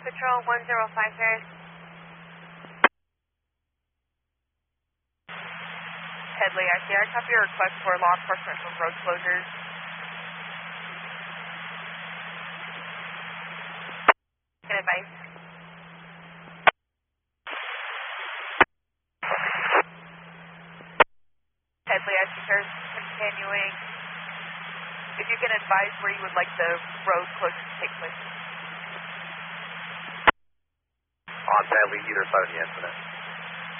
Patrol 105 Paris. Headley, I see. I copy your request for law enforcement for road closures. Good advice. Headley, I see cars continuing. If you can advise where you would like the road closure to take place. On Headley, either side of the incident.